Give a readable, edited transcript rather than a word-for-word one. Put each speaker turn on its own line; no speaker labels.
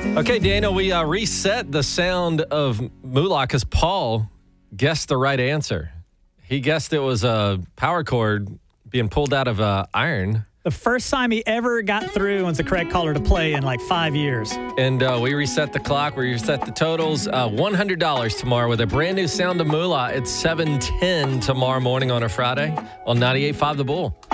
Okay, Daniel, we reset the sound of moolah because Paul guessed the right answer. He guessed it was a power cord being pulled out of iron.
The first time he ever got through was the correct caller to play in like 5 years.
And we reset the clock. We reset the totals. $100 tomorrow with a brand new sound of moolah. It's 7:10 tomorrow morning on a Friday on 98.5 The Bull.